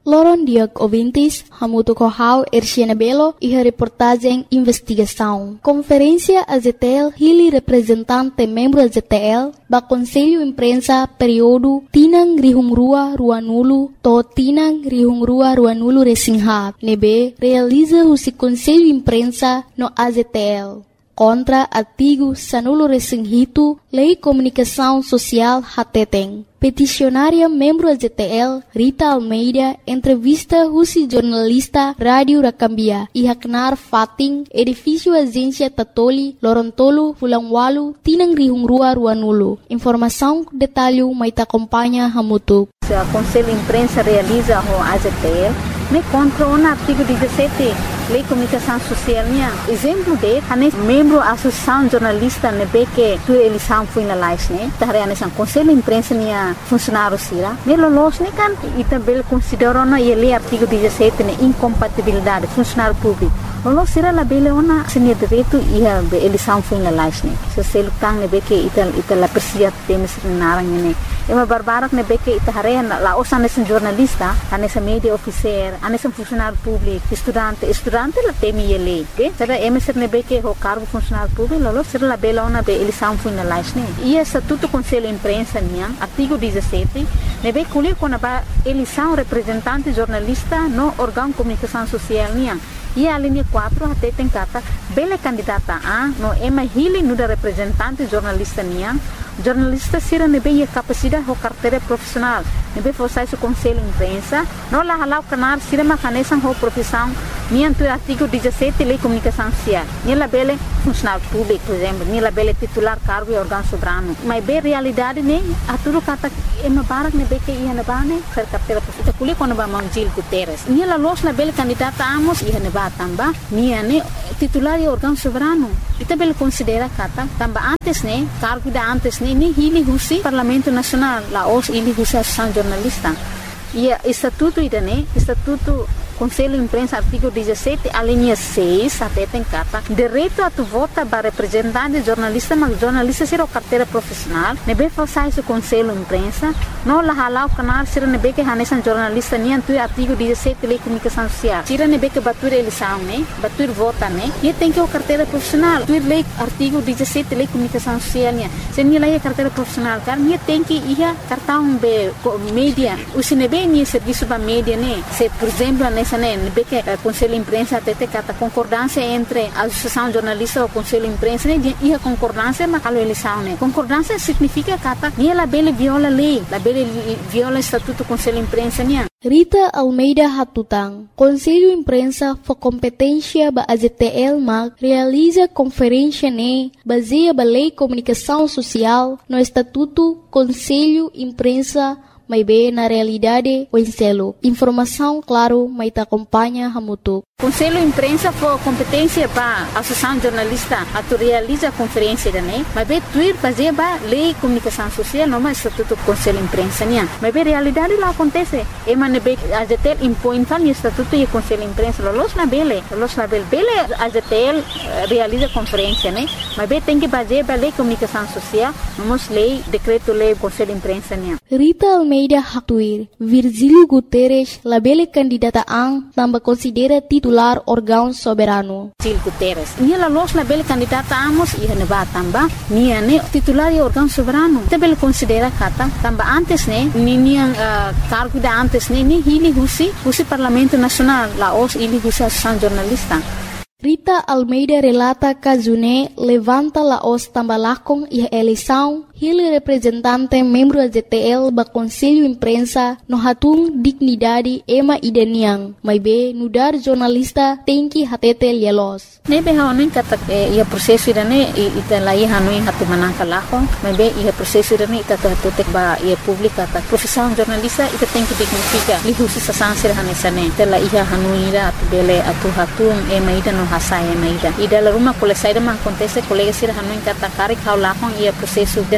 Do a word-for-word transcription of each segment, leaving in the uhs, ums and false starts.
Loron Diag ouvintes, Hamuto Kohau, Erciana Belo e a reportagem Investigação. Conferência A Z T L, Hili representante membro A Z T L, ba Conselho Imprensa período Tinang Rihungrua Ruanulo, to Tinang Rihungrua Ruanulo Resinghat, nebe realiza o Conselho Imprensa no A Z T L. Contra artigo Sanulo Resinghito, Lei Comunicação Social Hateteng. Peticionária membro A Z T L, Rita Almeida, entrevista Rusi jornalista Rádio Rakambia, e Haknar Fating, edifício Agência Tatoli, Lorontolo, Fulangwalu, Tinang Rihungrua Ruanulo. Informação, detalhe, Maita acompanha Hamutuk. O Conselho Imprensa realiza o A Z T L, me contra o artigo dezessete, Lei Comunicação Social. Exemplo de, ane membro Associação Jornalista nebe tu eleição foi na lais, né? Tahre ane sang Conselho Imprensa nia funcionário sira. Me lolos ne kan itabel considerou na ele artigo dezessete ne incompatibilidade funcionário público. Lolos sira la bele ona senia direito ia eleição foi na lais, né? Se se lutang nebe que ital ital la persia temes narang ne. Ema barbarak nebe que itahare la osa ane jornalista, ane sa media officer, ane sa funcionário público, estudante, estudante la temi ele, okay? Será emeser nebe que o cargo funcionário público, lolo será la bela ona be eleição foi na lais, né? E estatuto Conselho Imprensa nia, artigo dezessete, nebe colher quando ba eleição representante jornalista no órgão comunicação social nia. E a linha quatro até tem cata bela candidata a no ema hili no da representante jornalista nia. Jornalista sira nebe a capacidade ou carteira profissional. Nebe forçar o Conselho Imprensa, não lá halau canar sira macanesan ou profissão. Nia tu artigo dezessete Lei Comunicação Social. Nia la bele funcionário público, por exemplo, nia la bele titular cargo e órgão soberano. Mas bem realidade ne a tudo cata ema barak nebe que ia na bane ser carteira profissional. Kuli quando ba Manjil Guterres. Nia la los la bele candidata amos ia na ba tamba. Nia ne titular e órgão soberano. Ita bele considera kata tamba antes ne cargo da antes ne ni hili husi Parlamento Nacional la os hili husi Associação Jornalista. E estatuto ida ne estatuto Conselho Imprensa, artigo dezessete, a linha seis, até tem cata, direito a tu vota para representante jornalista, mas jornalista será a carteira profissional, nebe façar o Conselho Imprensa, não lá halau o canal, será nebe que hanesan jornalista, nem tu artigo dezessete, Lei Comunicação Social, será nebe que batur eleição, né, batur vota, né, e tem que a carteira profissional, tu lei artigo dezessete, Lei Comunicação Social, né, se nem lá a carteira profissional, cara, nem tem que ir a cartão de mídia, o se nebe nem serviço para mídia, né, se por exemplo, né, nebe que o Conselho Imprensa até tem cata concordância entre a Associação Jornalista e o Conselho Imprensa, né, e a concordância mas a eleição, né, concordância significa cata, nem ela bele viola lei, la bele viola estatuto do Conselho Imprensa, né. Rita Almeida Hatutang, Conselho Imprensa for competência ba A Z T L mag realiza conferência ne baseia ba Lei Comunicação Social no Estatuto Conselho Imprensa may be na realidade o enselo. Informação, claro, may ta acompanha Hamutuk. Conselho Imprensa for competência para a Associação Jornalista a tu realiza a conferência da né, mas bem tuir fazer ba Lei Comunicação Social não mais estatuto Conselho Imprensa né, mas bem realidade lá acontece, e mas bem a Z T L impõe tal estatuto e Conselho Imprensa, los na bele, los na bele, bele a Z T L realiza conferência né, mas bem tem que fazer ba Lei Comunicação Social, vamos lei decreto lei Conselho Imprensa né. Rita Almeida Hatuir, Virgílio Guterres, la bele candidata ang tambah considera titular órgão soberano. Virgílio Guterres. Nia la los la bele candidata amos e ne ba tamba, nia ne titular e órgão soberano. Te bele considera kata tamba antes ne, ni nia uh, cargo da antes ne, ni hili husi, husi Parlamento Nacional, la os hili husi Associação Jornalista. Rita Almeida relata que June levanta la os tambalakong e eleição, ele representante membro da Z T L ba Conselho Imprensa no hatung dignidade ema ideniang, mas be nudar jornalista tem que hatete lielos. Nebe haonin kata ia prosesso irane ita lai hanuin hatu manangka lakong, mas be ia prosesso irane ita hatutek ba ia publika ta profissão jornalista ita tem que dignifica li husi sa sansir hanesane tela ia hanuira atu bele atu hatung ema ida no hasaya ema ida ida la rumah kole saida ma acontece colega sira hanuin kata karik hau lakong ia prosesso dene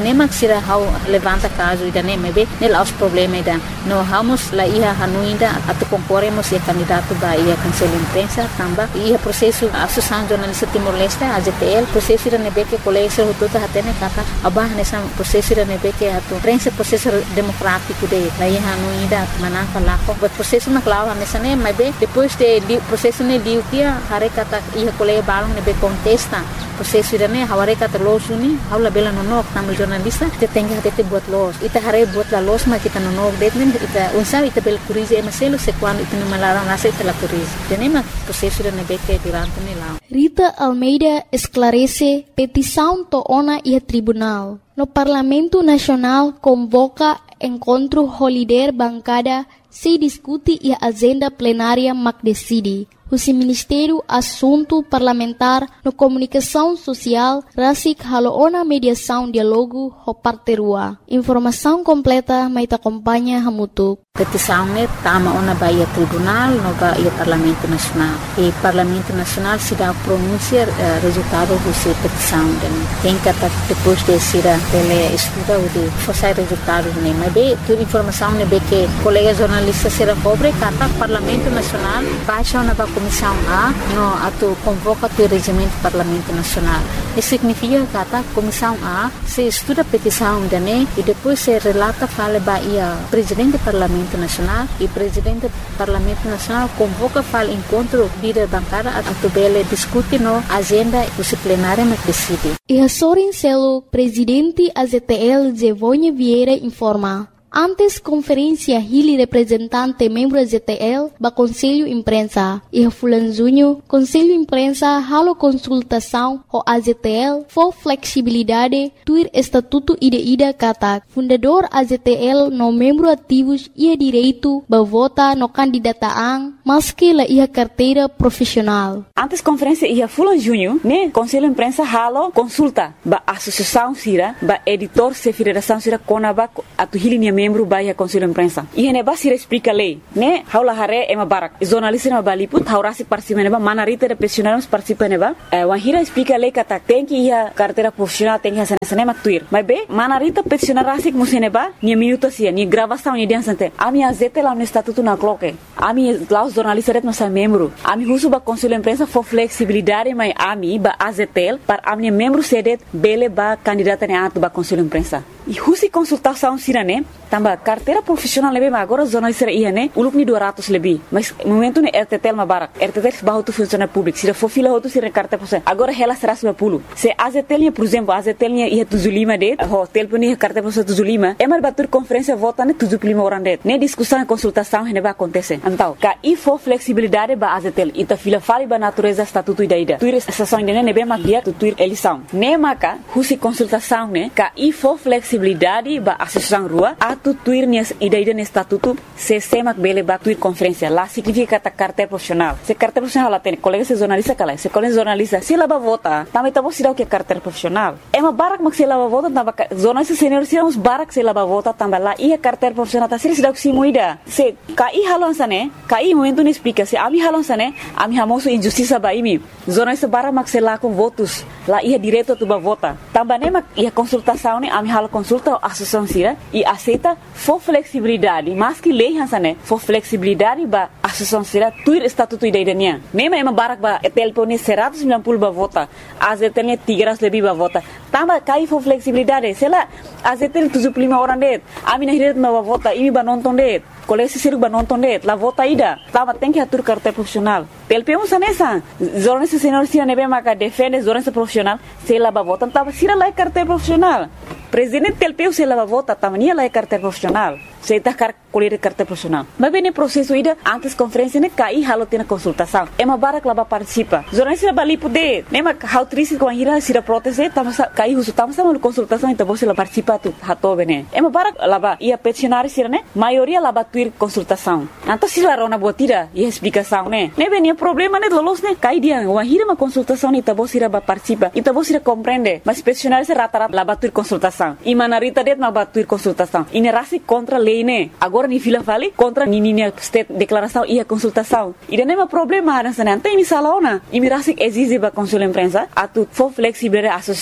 nem maxira how levanta caso ida nem mebe nel aos problema ida no vamos la ia hanuinda atu concorremos e candidato ba ia conselho imprensa tamba ia processo associação jornalista Timor-Leste A Z T L processo ida nebe que colégio tudo hatene kaka abah nessa processo ida nebe que atu prensa processo democrático de la ia hanuinda manaka lako but processo na clava nessa nem mebe depois de processo ne diu kia hare kata ia colégio balong nebe contesta processo ida ne haware kata los uni haula bela nonok tamu jornalista te tenga hate buat los ita hare buat la los ma kita nonok detmen ita unsa ita bel curize emaselo se quando ita no malarang nasa ita la curize tenema processo ida nebe que durante ne lao Rita Almeida esclarece petição to ona e tribunal. No Parlamento Nacional convoca encontro holiday bancada se discute e agenda plenária mac decide. O Ministério Assunto Parlamentar no Comunicação Social rasik haloona mediação diálogo ho parterua. Informação completa mai te acompanha hamutuk. Petição ne tama ona baia tribunal no baia Parlamento Nacional. E Parlamento Nacional se dá pronunciar uh, resultado dessa petição. Tem que depois de ser tele estuda o de forçar resultado ne. Mas bem, toda informação ne be que colega jornalista será pobre kata Parlamento Nacional baixa ona ba Comissão A no ato convoca o regimento do Parlamento Nacional. Isso significa que a Comissão A se estuda a petição da N E e depois se relata fala baia Presidente do Parlamento Nacional e Presidente do Parlamento Nacional convoca fala encontro líder bancada a tubele discute no agenda o plenário me decide. E a Sorin Celo, Presidente A Z T L Zevonha Vieira informa. Antes conferência Hili representante membro A Z T L ba Conselho Imprensa e a Fulanzunho Conselho Imprensa halo consultação o A Z T L for flexibilidade tuir estatuto ida-ida kata fundador A Z T L no membro ativos ia direito ba vota no candidataan maski la ia carteira profissional. Antes conferência ia Fulanzunho né Conselho Imprensa halo consulta ba associação sira ba editor se federação sira konaba atu Hili membro baia Conselho Imprensa. E ene basira explica lei, né? Haula hare ema barak. Jornalista na baliput, haurasi participa neba, manarita de profissionais participa neba. Wahira explica lei kata tem que ia carteira profissional tem que hacer cinema tuir. Mas be, manarita profissional rasik museneba, ni minuto sia, ni gravação ni dia sante. Ami A Z T lá no estatuto na cloque. Ami lá os jornalistas ret nossa membro. Ami husu ba Conselho Imprensa for flexibilidade, mas ami ba A Z T L para ami membro sedet bele ba candidata ne atu ba Conselho Imprensa. E husi consultação sirane tamba carteira profissional lebe ma agora jornalista ia né uluk ni dua ratus lebih mas momento ne R T T L ma barak R T T L bahu tu funcionário público se for fila outro se carteira profissional agora ela será seratus lima puluh se A Z T L por exemplo A Z T L ia tujuh puluh lima det ho telefone carteira profissional tujuh puluh lima é mar batur conferência vota ne tujuh puluh lima orang det ne discussão e consultação ne ba acontece então ka i for flexibilidade ba A Z T L ita fila fali ba natureza estatuto ida ida tuir estação ne ne be ma dia tu tuir eleição ne maka husi consultação ne ka i for flexibilidade ba associação rua atu tuir nias ida-ida no estatuto se semak bele ba tuir conferência lá significa kata carteira profissional se carteira profissional lá tem colega se jornalista kala se colega jornalista se lá ba vota também tá bom se dá o que é carteira profissional é uma barak mak se lá ba vota tamba jornalista senior se uns barak se lá ba vota também lá e a carteira profissional tá se dá o que se moida se kai halon sane kai momento não explica se ami halon sane ami hamoso injustiça ba imi jornalista barak mak se lá com votos lá ia direito tu ba vota também mak ia consultação ne ami halo consulta a associação sira e aceita for flexibilidade mas que lei hansane for flexibilidade ba associação sira tuir estatuto ida-idanya nema ema barak ba telefone seratus sembilan puluh ba vota A Z T L tiga ratus lebih ba vota tamba kai for flexibilidade sela A Z T L tujuh puluh lima orang det ami na hiret ba vota ini ba nonton det kolesi sir ba nonton det la vota ida tamba tem que atur carteira profissional T L P um sanesa jornalista senior sira nebe maka defende jornalista profissional sela ba vota tamba sira la carteira profissional Presidente T L P U se lava vota tamania lá é carteira profissional se está car colher carteira profissional mas bem no processo ida antes conferência ne cai halo tem consultação é uma barak lá participa jornalista bali poder nem ma how triste com a ira se da proteste tamo cai uso tamo sama consultação então você lá participa tu hato bene é uma barak lá ia peticionário sira ne maioria lá tuir consultação então se lá rona botira e explicação né nem bem problema né lolos né cai dia uma ira uma consultação então você lá participa então você compreende mas peticionário se rata-rata lá tuir consultação e manarita det ma batuir consultação e ne rasi contra lei ne agora ni fila fali contra ni ni state declaração e a consultação e não é problema nessa não tem misalaona e me rasi exige ba Conselho Imprensa atu for flexibilidade associação se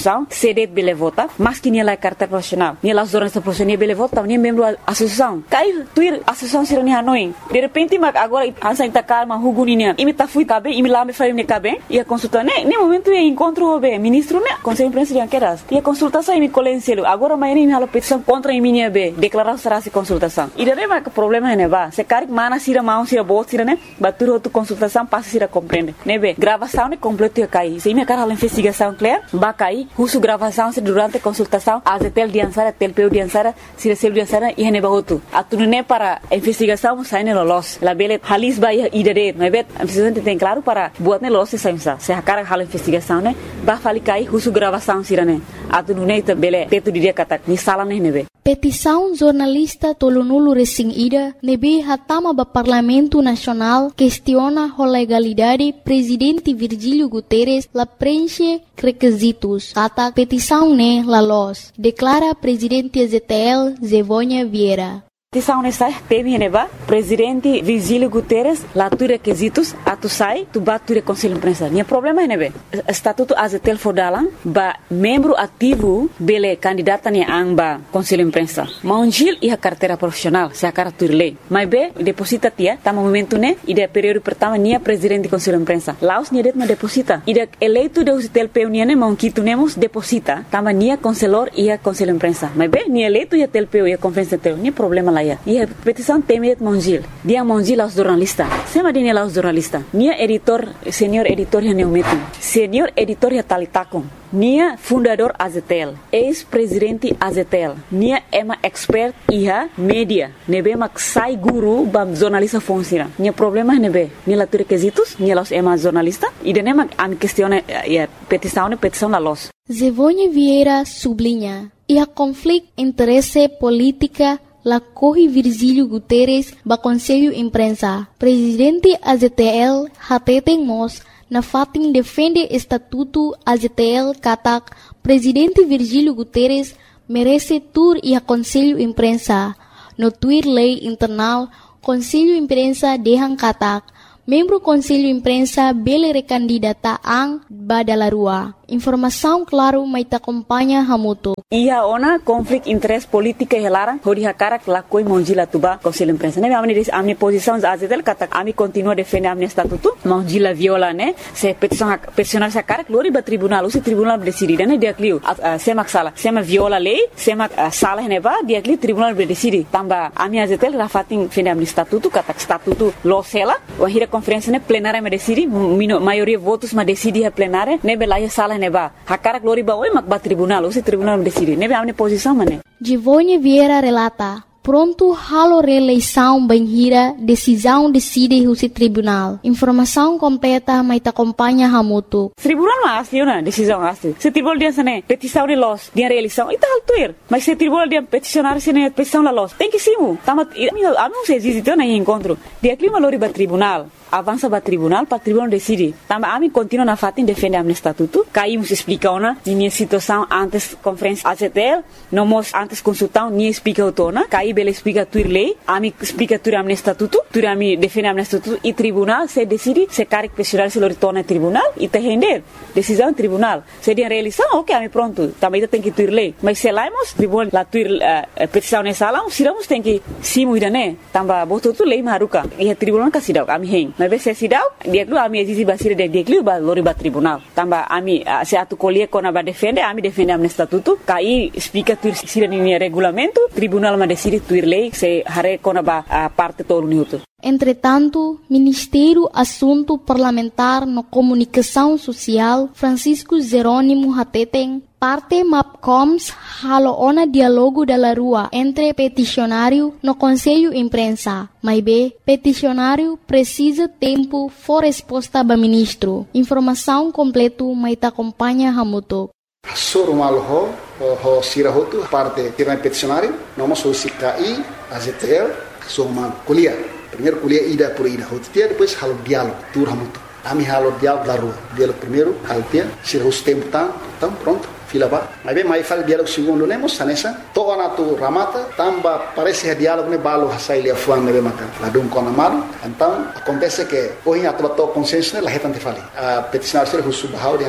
sede bele vota, mas que nia lá carta profissional. Nia lá os jornalistas profissionais bele vota, nia membro da associação. Cai tuir associação sira ni Hanoi. De repente mas agora ansa ita calma huguninia. Imi ta fui cabe, imi lá me faz me cabe. E a consulta né, nem momento é encontro o ministro né, conselho presidencial quedas. E a consultação imi colenselo. Agora mas imi hala petição contra imi nia be, declarar será se consultação. E daí mas problema né ba. Se cari mana sira mão sira bot sira né, batur outro consultação passa sira compreende. Né be, gravação né completo ia cair. Se imi cara hala investigação clear, ba cair, russo gravação se durante consultação, azetel diansara, telpeu diansara, sira selo diansara e né ba outro. Atu né para investigação sai né los. La bele halis ba idade, né be, a investigação tem claro para buat né los se sai se a cara hala investigação né, ba fali cair, russo gravação sira né. Atu né te bele teto dia kata ni sala né né be. Petição jornalista Tolonulu Resing Ida nebe hatama ba Parlamento Nacional questiona a legalidade presidente Virgílio Guterres la preenche requisitos. Kata petição ne la los. Declara presidente Z T L Zevônia Vieira. Petição nessa teve neba presidente Virgílio Guterres lá tu requisitos atu sai tu bat tu conselho de imprensa. Nia problema é nebe estatuto A Z T L fodalang ba membro ativo bele candidata ne amba conselho de imprensa. Maunjil e a carteira profissional se a cara tu lei. Mas be deposita tia tá momento né e de período pertama nia presidente conselho de imprensa. Laos nia det ma deposita. E de eleito de O Z T L P nia ne maunquito nemos deposita tama nia conselor e a conselho de imprensa. Mas be nia eleito e a T L P e a conferência T L nia problema lá. E a petição tem Mongil. Dia Mongil aos jornalistas. Sema dia aos jornalistas. Nia editor, senhor editor ya neumetum. Senhor editor ya talitakum. Nia fundador A Z T L. Ex-presidente A Z T L. Nia ema expert iha media. Nebe mak sai guru bam jornalista funciona. Nia problema nebe. Nia latu requisitos. Nia los ema jornalista. E de nema a questione a petição ne petição la los. Zevônia Vieira sublinha. E a conflito interesse política la corre Virgílio Guterres ba Conselho Imprensa. Presidente A Z T L hateten mos na fatin defende estatuto A Z T L katak Presidente Virgílio Guterres merece tur e a Conselho Imprensa. No tuir lei internal Conselho Imprensa dehang katak membro Conselho Imprensa bele recandidata ang badalarua. Informação claro mai ta acompanha hamuto. Ia ona conflito interesse política e larang hori hakara la koi monjila tuba Conselho Imprensa. Ne amni dis amni posição A Z T L kata ami continua defender amni estatuto monjila viola né se petição peticionar sa cara glori ba tribunal o se tribunal decide né dia clio se mak sala se ma viola lei se mak sala ne ba dia clio tribunal decide tamba ami A Z T L rafatin defender amni estatuto kata estatuto lo sela o hira conferência né plenária me decide maioria votos ma decide a plenária ne belaya sala neba hakara glori ba oi mak ba tribunal o se tribunal decide nebe amne posição mané Zevônia Vieira relata pronto halo reeleição banhira decisão decide o se tribunal informação completa mai ta acompanha hamuto tribunal mas liona decisão asli se tribunal dia sane petição de los dia reeleição ita altuir mas se tribunal dia peticionar sene petição la los tem que simu tamat anu se existe na encontro dia clima lori ba tribunal avança para tribunal para tribunal decide tamba ami continua na fatin defende amne estatuto caímos explica ona minha situação antes conferência A Z T L nomos antes consultão ni explica autona caí bele explica tuir lei ami explica tuir amne estatuto tuir ami defende amne estatuto e tribunal se decide se caric pessoal se lo retorna tribunal e te render decisão tribunal se dia reeleição ok ami pronto também tem que tuir lei mas se laimos tribunal la tuir uh, petição nessa lá siramos tem que simu idane tamba boto tu lei maruka e tribunal kasidau ami hen mas se sidau dia lu ami exige basir de dia lu ba lori ba tribunal tamba ami se atu colie kona ba defende ami defende amne estatuto kai explica tuir sira ni regulamento tribunal ma decide tuir lei se hare kona ba a parte todo minuto. Entretanto, Ministério Assunto Parlamentar no Comunicação Social Francisco Jerônimo Hateten parte MAPCOMS halo ona dialogo da rua entre peticionário no Conselho Imprensa. Mas B, peticionário precisa tempo for resposta ba ministro. Informação completo mai ta acompanha hamuto. Sorumal ho ho sirahotu parte tirana peticionário, nós somos C K I, A Z T L, somos kuliah. Primeiro kuliah ida por ida, hotia depois halo diálogo, tur hamuto. Ami halo diálogo da rua. Diálogo primeiro, haltia, sirahus tempo tam, tam pronto. Fila ba, mas bem mais faz diálogo segundo nemos sanessa. Toa na tu ramata, tamba parece diálogo ne balo hasai lia fuan ne bemaka. Ladum kona malu. Então acontece que hoje a tua consenso ne la hetante fali. A peticionar ser husu bahau dian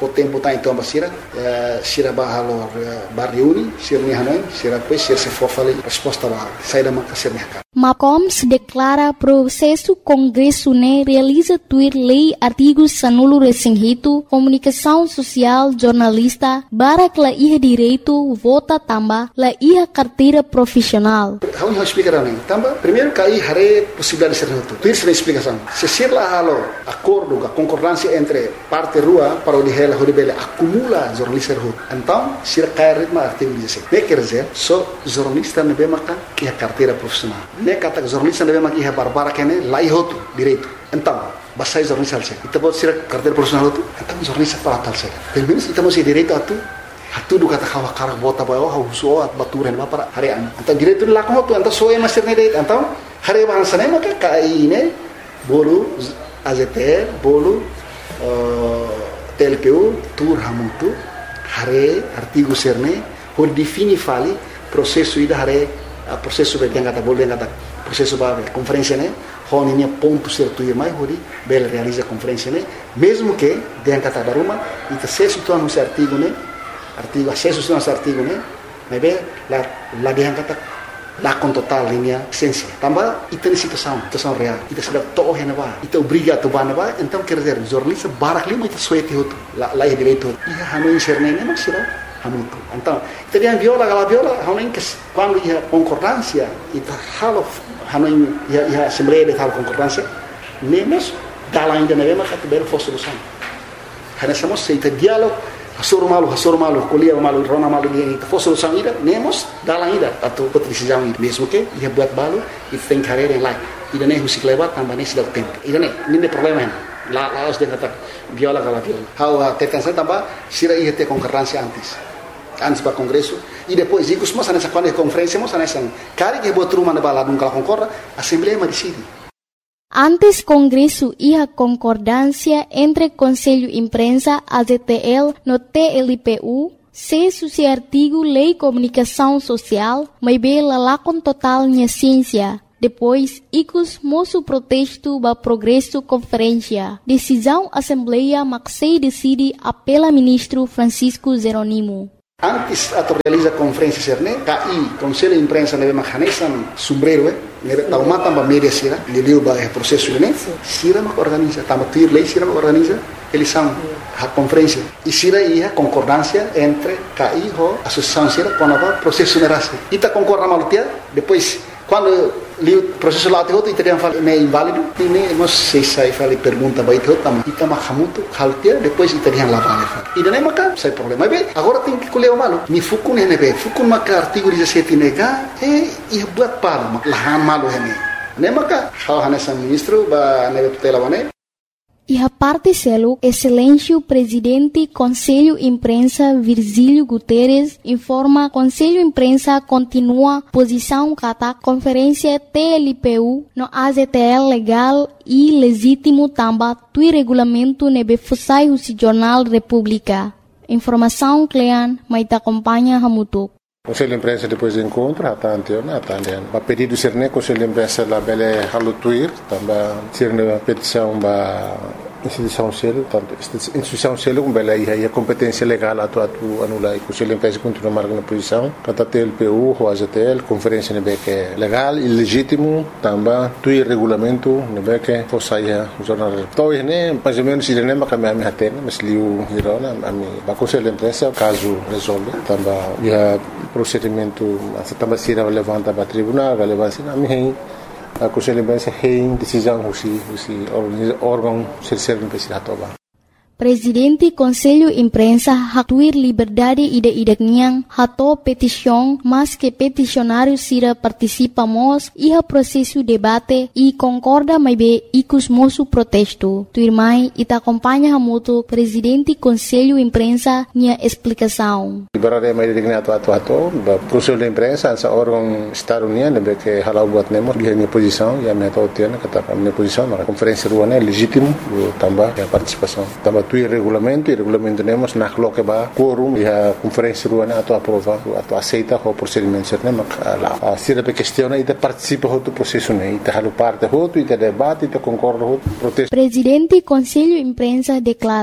o tempo tá então basira sira bahalo barriuni sirni hanoi sira depois sir se for falei resposta lá sai da manca sirni haka Macoms declara processo Congresso ne realiza tuir lei artigos sanulo resinhito comunicação social jornalista barak la iha direito vota tamba la iha carteira profissional. How you explicar também tamba primeiro cai hare possibilidade de ser reto tuir sem explicação se sir la halo acordo a concordância entre parte rua para o dihela horibele acumula jornalista rua então sir cai ritmo artigo dezessete ne quer dizer só jornalista ne bemaka que a carteira profissional ne kata jornalista ne bemaka que a barbara kene lai hoto direito então basai jornalista alse itu buat sir carteira profissional itu então jornalista para tal saya pelo menos kita masih direito atu atu do kata kawa karak bota bayo hauso at baturen ba para harian então direito la ko tu então soe masir ne direito então hari bahasa ne maka kai ne bolu A Z T L bolu T L P U tur hamutu hare artigo serne por defini fali processo ida hare processo be yang kata boleh kata processo ba conferência ne honinya ponto certo e mais hori bel realiza conferência ne mesmo que yang kata daruma ita acesso tu anu artigo ne artigo acesso tu anu artigo ne mebe la la yang kata lá com total linha essência também e tem situação situação real e tem saber todo é nova e tem obriga a tomar nova então quer dizer jornalista barak lima itu suete itu lá lá é direito e hanu inserne nem mas será hanu então tem viola gala viola hanu que quando ia concordância e tá halo hanu ia ia assembleia de tal concordância nem mas dá ainda não é mas que bem fosse solução hanu somos seita diálogo Hasur malu, hasur malu, kuliah malu, rona malu ni itu fosil solução ida, nemos dalam ida atau decisão ida mesmo que ia buat balu, itu tem carreira lain. Ida nem husik lewat tambah nem sudah tempo. Ida nem, nem problema. Lá lá os dia kata viola kala viola. How tetansa tambah sira ia ter concorrência antes. Antes para congresso e depois ikut semua sana quando conferência semua sana sana. Kari que buat rumah na bala nunca concorda, assembleia ma decide. Antes Congresso iha concordância entre Conselho Imprensa, A Z T L, no T L P U, se suci artigo Lei Comunicação Social, mas bem lá com total minha ciência. Depois, icus moço protesto ba progresso conferência. Decisão Assembleia Maxei decide apela ministro Francisco Zeronimo. Antes atau realiza conferência serne, K I Conselho Imprensa nebe makanesan sombrero eh, nebe tauma tamba media sira, leliu ba é processo ne, sira mak organiza, tamba tuir lei sira mak organiza, eles são a conferência. E sira ia concordância entre K I ho associação sira quando va processo nerase. Ita concorda malutia, depois quando li o processo lá te outro e teriam falado é inválido, e nem não sei se aí falei pergunta vai te outro, ita mahamuto haltia depois teriam lá vale. E daí maca, sai problema. Mas agora tem que colher o malo. Mi fukun hene be, fukun maca artigo dezessete nega, e e buat para lahan malo hene. Ne maca, hal hanesan ministro ba nebe tutela bane. E a parte selo, Excelência Presidente Conselho Imprensa Virgílio Guterres informa Conselho Imprensa continua posição kata conferência T L P U no A Z T L legal e legítimo tamba tui regulamento nebe fusai husi Jornal República. Informação Clean, mas te acompanha Hamutuk. Conselho de Imprensa depois do encontro, até anteona, até anteona. A pedido ser né, Conselho de Imprensa lá bele halutuir, também ser uma petição ba instituição selo, tanto instituição selo com bele aí a competência legal atu atu anulai. Conselho de Imprensa continua marcando posição, kata T L P U, o A Z T L, conferência nebe que é legal e legítimo, também tuir regulamento nebe que fosse aí o jornal. Então né, mais ou menos ele nem vai caminhar me atende, mas liu hirona, a mim, ba Conselho de Imprensa caso resolve, também já procedimento essa também se levanta para tribunal relevância na minha a Conselho de Imprensa tem decisão husi husi órgão serserno pesira toba. Presidente Conselho Imprensa hatuir liberdade ida-ida niang hato petição, mas que peticionário sira participamos iha processo debate e concorda mais bem icus moço protesto. Tuirmai ita acompanha hamuto Presidente Conselho Imprensa nia explicação. Liberdade mais dignato atu atu, Conselho de Imprensa essa órgão Estado União nebe que halau buat nemo dia minha posição e a minha tautiana kata minha posição na conferência ruana legítimo também a participação também tu regulamento e regulamento temos na cloque ba quorum e a conferência ruana atau aprova atau aceita o procedimento certo mak lá se a questiona e participa do processo né e halu parte outro e debate e concorda outro protesto. Presidente Conselho Imprensa declara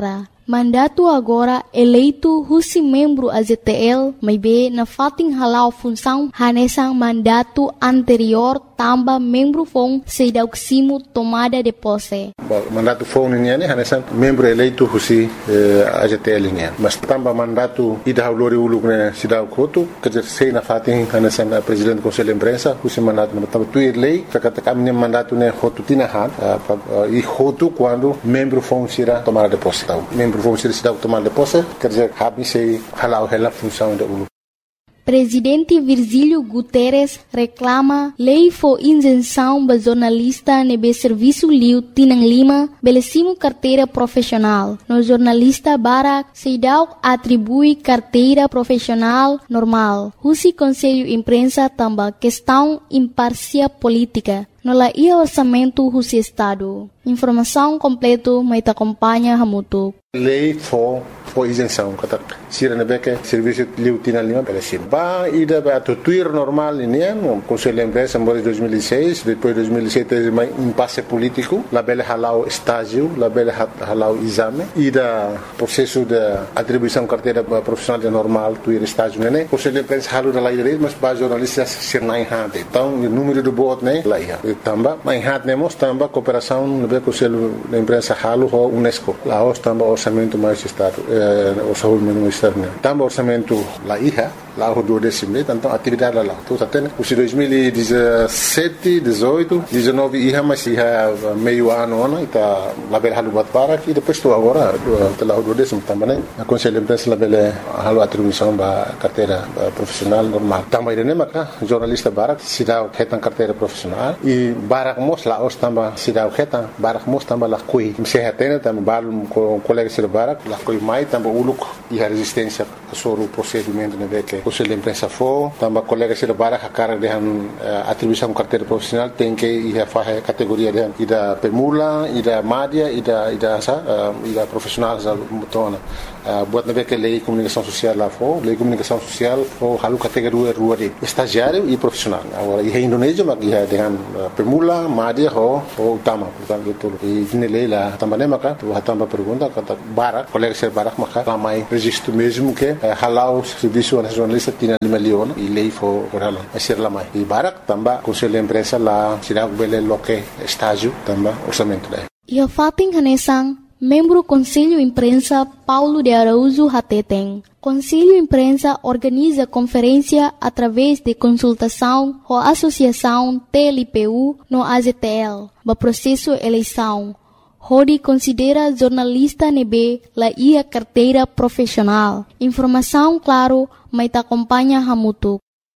Mandato agora eleito husi membro A Z T L, mas be na fating halau função hanesang mandato anterior tamba membro fong sedauksimo tomada de posse. Mandato fong niya ni hanesang membro eleito husi eh, A Z T L niya. Mas tamba mandato ida haulori uluk na sidaw koto kajer sei na fating hanesang uh, presidente conselho imprensa husi mandato na tamba tuir lei kakatakam ni mandato ne hotu tinahan uh, uh, e hotu quando membro fong sira tomada de posse tau. Membro vão ser cidade tomar de posse, quer dizer, habe se halau hela função da U L U. Presidente Virgílio Guterres reclama lei for isenção ba jornalista nebe serviço liu Tinang Lima belecimo carteira profissional. No jornalista Barak Seidau atribui carteira profissional normal. Husi Conselho Imprensa tamba questão imparcial política. No la ia orçamento husi Estado. Informação completo mai te acompanha Hamutu. Lei for for isenção kata sira nebeke serviço liu Tinang Lima belecimo. Ba ida ba tuir normal ini no Conselho Imprensa em dois mil e seis, depois dois mil e sete mai impasse político, la bele halau estágio, la bele halau exame, ida processo de atribuição carteira profissional de normal tuir estágio né. Conselho Imprensa halu da lei mas ba jornalistas ser nai hade. Então o número do bot né lá ia. Tamba mai hat nemos tamba cooperação no Conselho de Imprensa halu ho UNESCO. Lá os tamba orçamento mais estado, eh, orçamento externo. Tamba orçamento lá ia, lá o do décimo, então atividade lá. Então até os dois mil e dezessete, dezoito, dezenove ia mas ia meio ano ano ita lá bel halu bat para e depois estou agora lá o do décimo tamba né. A Conselho de Imprensa lá bel halu atribuição ba carteira profissional normal. Tamba ide né maka jornalista Barak sidau ketan carteira profissional e Barak mos lá os tamba sidau ketan Barak mos tamba lá kui se hatena tamba balum com colega sir Barak lá kui mai tamba uluk e a resistência sobre o procedimento né que Conselho de Imprensa for tamba colega sir Barak a cara de atribuição carteira profissional tem que ir a fazer categoria de ida pemula ida madia ida ida sa ida profissional za mutona buat né que lei comunicação social lá for lei comunicação social for halu categoria rua de estagiário e profissional agora e Indonésia mas ia dengan pemula madia ho ho utama portanto itu e nele lá também maka tu hatamba pergunta kata Barak colega ser Barak maka ramai registro mesmo que halau serviço a jornalista tinha lima leon e lei for orala ser lamai e Barak tamba Conselho de Imprensa lá sirag bele loke estágio tamba orçamento lá ia fating hanesang membro Conselho Imprensa Paulo de Araújo Hateteng. Conselho Imprensa organiza conferência através de consultação com a Associação T L P U no A Z T L, no processo eleição. Rodi considera jornalista nebe la ia carteira profissional. Informação claro, mas te acompanha Hamutu.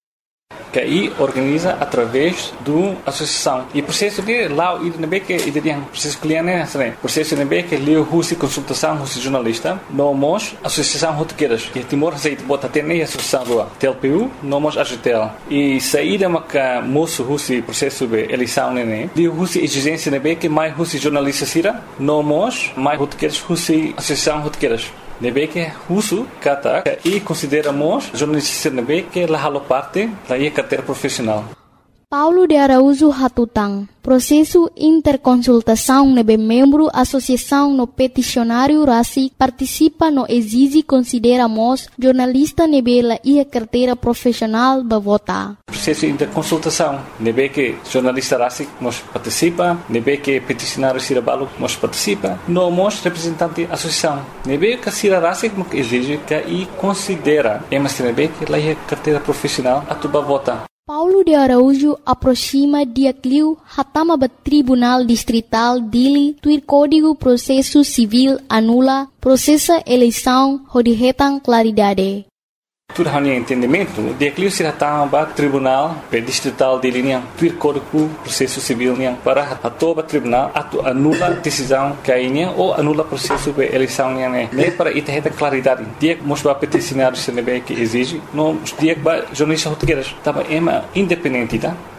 Que aí organiza através do associação e processo que lá o I que ideia processo cliente né processo né que leu husi consultação husi jornalista nós associação rotequeiras que Timor aceita bota ter nem associação do T L P U nós A G T L e saída maca moço husi processo de eleição né leu husi exigência né que mais husi jornalista sira nós mais rotequeiras husi associação rotequeiras nebe que uso kata e consideramos jornalista nebe que la halo parte da ia carteira profissional. Paulo de Araújo Hatutang. Processo interconsultação nebe membro associação no peticionário Rasi participa no exige consideramos jornalista nebe la ia carteira profissional ba vota. Processo interconsultação nebe que jornalista Rasi nos participa, nebe que peticionário Sirabalo nos participa, no mos representante associação. Nebe que Sira Rasi no exige que e considera, é mas nebe que la ia carteira profissional atuba vota. Paulo de Araújo aproxima Diacliu Hatama ba Tribunal Distrital Dili tuir Código Processo Civil anula processa eleição hodihetan claridade. Tudo hanya entendimento, Diacliu se hatama ba Tribunal Distrital Dili niang tuir Código Processo Civil niang para hatoba tribunal atu anula decisão kainya ou anula processo de eleição niang né. Nem para ita heta claridade. Diak mos ba peticionário se nebe que exige, no diak ba jornalista rotegueiras. Tava ema independente tá?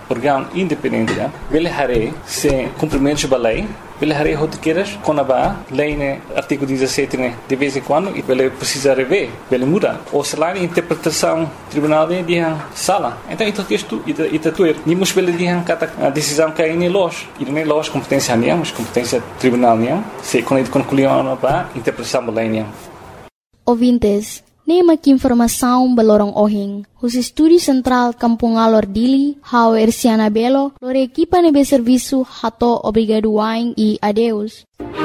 órgão independente, ele haré se cumprimento da lei, ele haré rotiqueiras com a lei, né, artigo dezessete, né, de vez em quando, e ele precisa rever, ele muda. Ou se lá a interpretação tribunal de dia sala. Então, isso é isto, isso é tudo. Nimos ele dia a decisão que é em loja. E não é loja competência nenhuma, mas competência tribunal nenhuma. Se quando ele concluiu a interpretação da lei nenhuma. Ouvintes, nema que informação belorong ohing. Os estúdio central Kampung Alor Dili, hau Erciana Belo, lore equipa nebe serviço hato obrigado wain e adeus.